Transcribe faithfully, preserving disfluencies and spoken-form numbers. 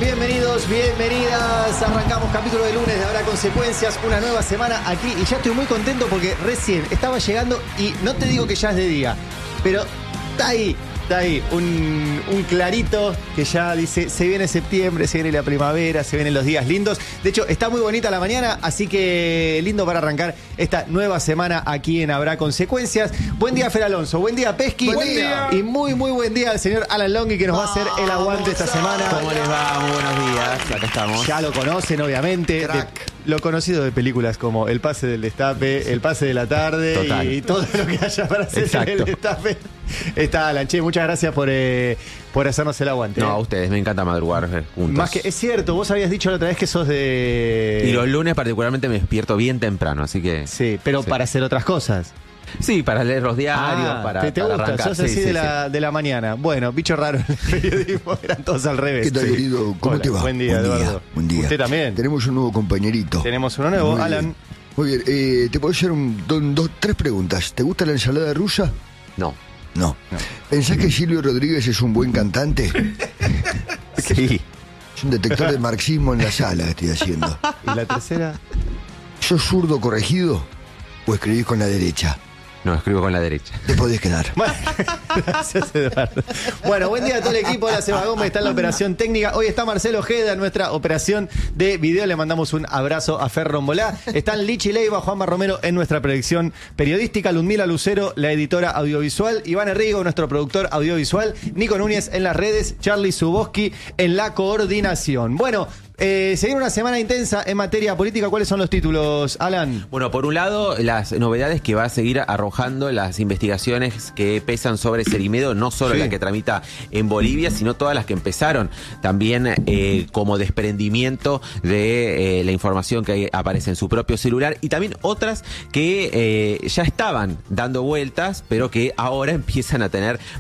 bienvenidos, bienvenidas. Arrancamos capítulo de lunes de Habrá Consecuencias, una nueva semana aquí y ya estoy muy contento porque recién estaba llegando y no te digo que ya es de día, pero está ahí, está ahí, un, un clarito que ya dice, se viene septiembre, se viene la primavera, se vienen los días lindos. De hecho, está muy bonita la mañana, así que lindo para arrancar esta nueva semana aquí en Habrá Consecuencias. Buen día, Fer Alonso, buen día, Pesqui. Buen día. Y muy, muy buen día al señor Alan Longhi, que nos va a hacer el aguante esta semana. ¿Cómo les va? Muy buenos días, acá estamos. Ya lo conocen, obviamente. De, lo conocido de películas como El Pase del Destape, El Pase de la Tarde y, y todo lo que haya para hacer en el Destape. Está Alan. Che, muchas gracias por, eh, por hacernos el aguante. No, eh. a ustedes, me encanta madrugar eh, juntos. Más que, es cierto, vos habías dicho la otra vez que sos de... Y los lunes particularmente me despierto bien temprano, así que... Sí, pero sí. para hacer otras cosas. Sí, para leer los diarios, Ah, para, te, te para gusta, arrancar. sos así sí, de, sí, la, sí. de la mañana. Bueno, bicho raro en el periodismo, eran todos al revés. ¿Qué tal, Sí. querido? ¿Cómo Hola, te va? Buen día, Buen día, Eduardo. buen día. Usted también. Tenemos un nuevo compañerito. Tenemos uno nuevo, Muy Alan. bien. Muy bien, eh, te puedo hacer un, don- dos, tres preguntas. ¿Te gusta la ensalada rusa? No. No. ¿Pensás que Silvio Rodríguez es un buen cantante? Sí. Es un detector de marxismo en la sala que estoy haciendo. ¿Y la tercera? ¿Sos zurdo corregido o escribís con la derecha? No, escribo con la derecha. Te podés quedar. Bueno, gracias, Eduardo. Bueno, buen día a todo el equipo. Hola, Seba Gómez, está en la operación técnica. Hoy está Marcelo Ojeda en nuestra operación de video. Le mandamos un abrazo a Fer Rombolá. Están Lichi Leiva, Juanma Romero en nuestra predicción periodística, Ludmila Lucero, la editora audiovisual, Iván Herrigo, nuestro productor audiovisual, Nico Núñez en las redes, Charlie Zuboski en la coordinación. Bueno, eh, se viene una semana intensa en materia política. ¿Cuáles son los títulos, Alan? Bueno, por un lado, las novedades que va a seguir arrojando las investigaciones que pesan sobre Cerimedo, no solo Sí. la que tramita en Bolivia, sino todas las que empezaron también eh, como desprendimiento de eh, la información que aparece en su propio celular y también otras que eh, ya estaban dando vueltas, pero que ahora empiezan a tener